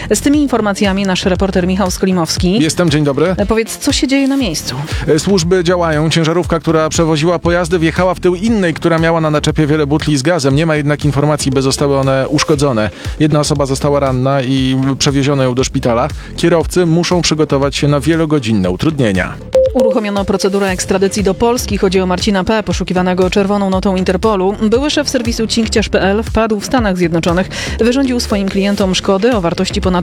Z tymi informacjami nasz reporter Michał Skolimowski. Jestem, dzień dobry. Powiedz, co się dzieje na miejscu? Służby działają. Ciężarówka, która przewoziła pojazdy, wjechała w tył innej, która miała na naczepie wiele butli z gazem. Nie ma jednak informacji, by zostały one uszkodzone. Jedna osoba została ranna i przewieziono ją do szpitala. Kierowcy muszą przygotować się na wielogodzinne utrudnienia. Uruchomiono procedurę ekstradycji do Polski. Chodzi o Marcina P., poszukiwanego czerwoną notą Interpolu. Były szef serwisu cinkciarz.pl wpadł w Stanach Zjednoczonych. Wyrządził swoim klientom szkody o wartości ponad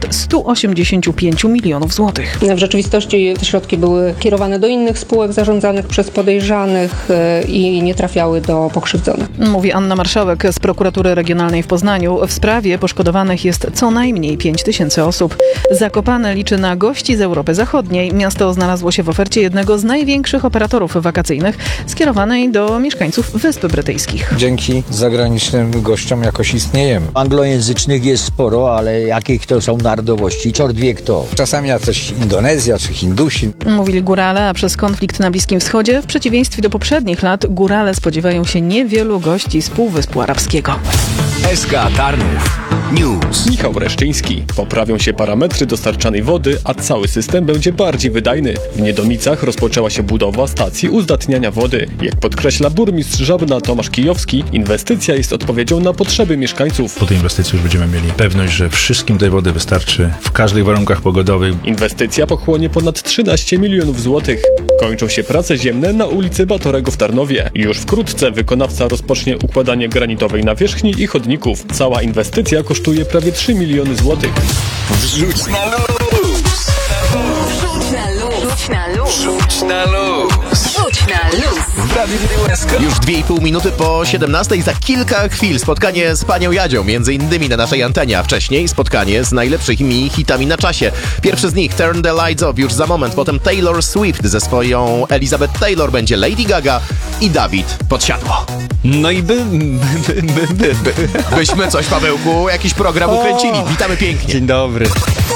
185 milionów złotych. W rzeczywistości te środki były kierowane do innych spółek zarządzanych przez podejrzanych i nie trafiały do pokrzywdzonych. Mówi Anna Marszałek z Prokuratury Regionalnej w Poznaniu. W sprawie poszkodowanych jest co najmniej 5 000 osób. Zakopane liczy na gości z Europy Zachodniej. Miasto znalazło się w ofercie jednego z największych operatorów wakacyjnych skierowanej do mieszkańców Wysp Brytyjskich. Dzięki zagranicznym gościom jakoś istniejemy. Anglojęzycznych jest sporo, ale jakich to są narodowości? Czort wie kto. Czasami jacyś Indonezja czy Hindusi. Mówili górale, a przez konflikt na Bliskim Wschodzie, w przeciwieństwie do poprzednich lat, górale spodziewają się niewielu gości z Półwyspu Arabskiego. SK Tarnów News. Michał Reszczyński. Poprawią się parametry dostarczanej wody, a cały system będzie bardziej wydajny. W Niedomicach rozpoczęła się budowa stacji uzdatniania wody. Jak podkreśla burmistrz Żabna Tomasz Kijowski, inwestycja jest odpowiedzią na potrzeby mieszkańców. Po tej inwestycji już będziemy mieli pewność, że wszystkim tej wody wystarczy w każdych warunkach pogodowych. Inwestycja pochłonie ponad 13 milionów złotych. Kończą się prace ziemne na ulicy Batorego w Tarnowie. Już wkrótce wykonawca rozpocznie układanie granitowej nawierzchni i chodników. Cała inwestycja kosztuje prawie 3 miliony złotych. Wrzuć na luz! Wrzuć na luz! Wrzuć na luz! Wrzuć na luz! Wrzuć na luz! W Radiu SK. Już 2,5 minuty po 17 za kilka chwil spotkanie z panią Jadzią, między innymi na naszej antenie, a wcześniej spotkanie z najlepszymi hitami na czasie. Pierwszy z nich, Turn the Lights Off, już za moment, potem Taylor Swift ze swoją Elizabeth Taylor, będzie Lady Gaga i Dawid Podsiadło. No i Byśmy coś, Pawełku, jakiś program ukręcili. Witamy pięknie. Dzień dobry.